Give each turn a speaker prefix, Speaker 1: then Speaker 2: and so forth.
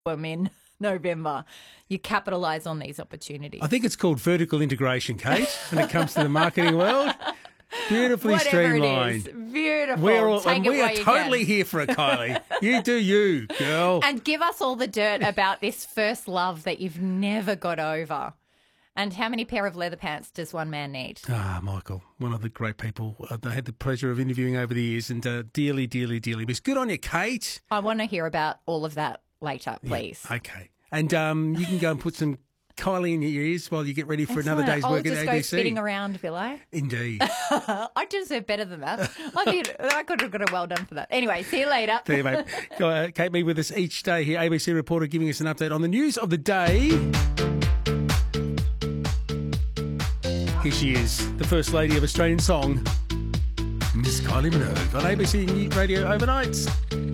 Speaker 1: them in November. You capitalise on these opportunities.
Speaker 2: I think it's called vertical integration, Kate, when it comes to the marketing world. Beautifully streamlined.
Speaker 1: It is. Beautiful.
Speaker 2: We are totally here for it, Kylie. You do you, girl.
Speaker 1: And give us all the dirt about this first love that you've never got over. And how many pair of leather pants does one man need?
Speaker 2: Michael, one of the great people I had the pleasure of interviewing over the years, and dearly, dearly, dearly miss. Good on you, Kate.
Speaker 1: I want to hear about all of that later, please.
Speaker 2: Yeah, okay. And you can go and put some Kylie in your ears while you get ready for another day's work at ABC.
Speaker 1: I'll just go spitting around, will I?
Speaker 2: Indeed.
Speaker 1: I deserve better than that. I could have got a well done for that. Anyway, see you later.
Speaker 2: See you, mate. Kate Mead with us each day here, ABC reporter giving us an update on the news of the day. Here she is, the First Lady of Australian Song, Miss Kylie Minogue on ABC Radio Overnights.